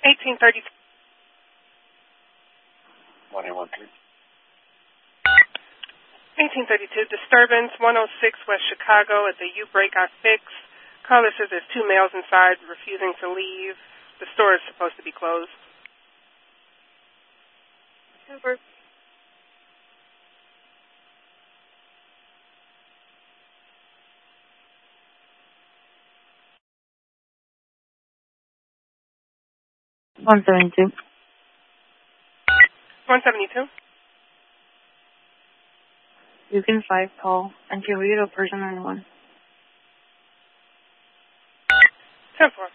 1832. 1813. 1832, disturbance, 106 West Chicago at the U-Break I Fix. Caller says there's 2 males inside refusing to leave. The store is supposed to be closed. Over. $172. 172. You can 5 call and can read a person on 1. 10-4.